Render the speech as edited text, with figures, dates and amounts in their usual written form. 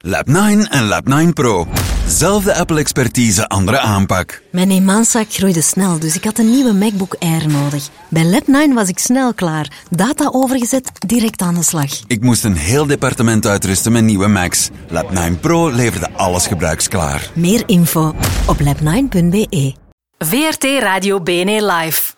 Lab9 en Lab9 Pro. Zelfde Apple-expertise, andere aanpak. Mijn eenmanszaak groeide snel, dus ik had een nieuwe MacBook Air nodig. Bij Lab9 was ik snel klaar. Data overgezet, direct aan de slag. Ik moest een heel departement uitrusten met nieuwe Macs. Lab9 Pro leverde alles gebruiksklaar. Meer info op lab9.be. VRT Radio BNE Live.